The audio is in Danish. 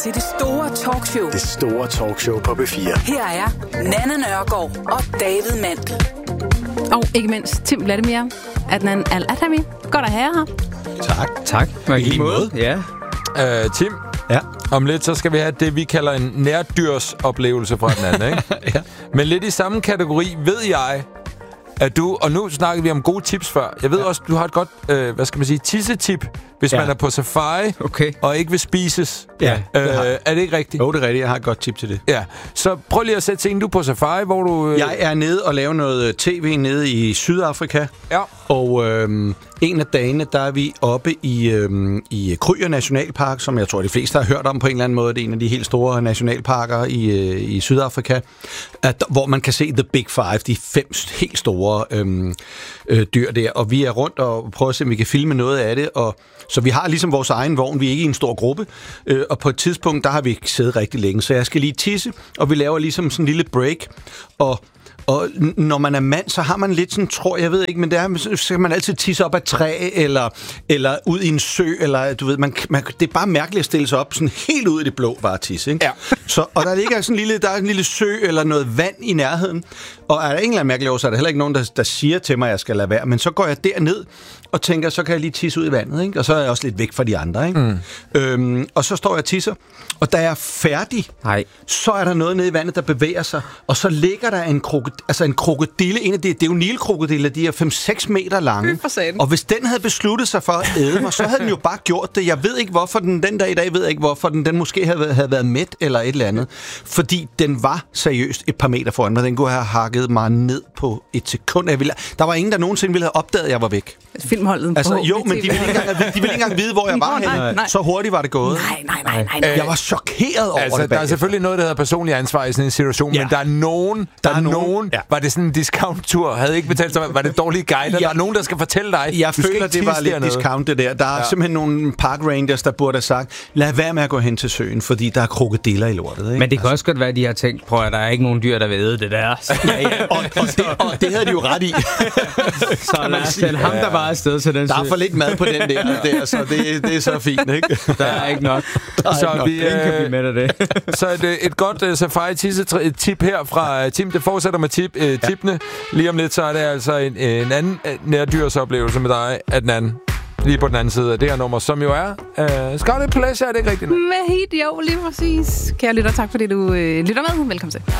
Til det store talkshow. Det store talkshow på B4. Her er Nanna Nørgaard og David Mandel. Og ikke mindst Tim Vladimir, Adnan Al-Adhami. Godt at have her. Tak. I lige måde. Ja. Tim, Ja. om lidt så skal vi have det, vi kalder en nærdyrsoplevelse fra den anden, ikke? Ja. Men lidt i samme kategori ved jeg, at du, og nu snakkede vi om gode tips før. Jeg ved også, du har et godt, tissetip, hvis man er på safari og ikke vil spises. Ja, er det ikke rigtigt? Jo, det er rigtigt. Jeg har et godt tip til det. Ja, så prøv lige at sætte scenen, du er på safari, hvor du... Jeg er nede og laver noget tv nede i Sydafrika. Ja. Og en af dagene, der er vi oppe i Kruger Nationalpark, som jeg tror, de fleste har hørt om på en eller anden måde. Det er en af de helt store nationalparker i Sydafrika, hvor man kan se The Big Five, de 5 helt store dyr der. Og vi er rundt og prøver at se, om vi kan filme noget af det. Så vi har ligesom vores egen vogn. Vi er ikke i en stor gruppe. Og på et tidspunkt, der har vi siddet rigtig længe. Så jeg skal lige tisse, og vi laver ligesom sådan en lille break. Og når man er mand, så har man lidt sådan, jeg ved ikke, men så kan man altid tisse op ad træ, eller ud i en sø, eller du ved, det er bare mærkeligt at stille sig op sådan helt ud i det blå, bare tisse, ikke? Ja. Og der ligger der er en lille sø, eller noget vand i nærheden, og er der en eller anden mærkelig årsag, er der heller ikke nogen, der siger til mig, at jeg skal lade være, men så går jeg derned, og tænker, så kan jeg lige tisse ud i vandet, ikke? Og så er jeg også lidt væk fra de andre, ikke? Og så står jeg og tisser, og da jeg er færdig, så er der noget nede i vandet, der bevæger sig, og så ligger der en krokodille, en af det er jo nilkrokodiller, de er 5-6 meter lange. Og hvis den havde besluttet sig for at æde mig, så havde den jo bare gjort det. Jeg ved ikke, hvorfor den dag i dag, ved jeg ikke, hvorfor den måske havde været mæt eller et eller andet. Fordi den var seriøst et par meter foran mig. Den kunne have hakket mig ned på et sekund. Der var ingen, der nogensinde ville have opdaget, at jeg var væk. Filmholdet altså, jo, men de ville ikke engang vide, hvor jeg var henne. Så hurtigt var det gået. Nej. Jeg var chokeret over det. Der er selvfølgelig noget, der hedder personlig ansvar i sådan en situation, men der er nogen... Var det sådan en discount-tur? Havde ikke betalt sig? Var det dårlige guider? Der er nogen, der skal fortælle dig. Jeg føler, det var lidt discount, det der. Der er simpelthen nogle park rangers, der burde have sagt, lad være med at gå hen til søen, fordi der er krokodiller i lortet. Ikke? Men det kan også godt være, at de har tænkt, prøv at der er ikke nogen dyr, der vil æde det der. og det havde de jo ret i. Så lad os sende ham, der bare er afsted til den sø. Der er for lidt mad på den der, så det er så fint, ikke? Der er ikke nok. Så vi kan blive med af det. Så et godt safari-tip her fra Tim. Det fortsætter med tipene. Lige om lidt, så er det altså en anden nærdyrsoplevelse med dig, Adnan. Lige på den anden side af det her nummer, som jo er Scarlet Pleasure, er det ikke rigtigt? Med hit, jo, lige præcis. Kære lytter, tak fordi du lytter med. Velkommen til.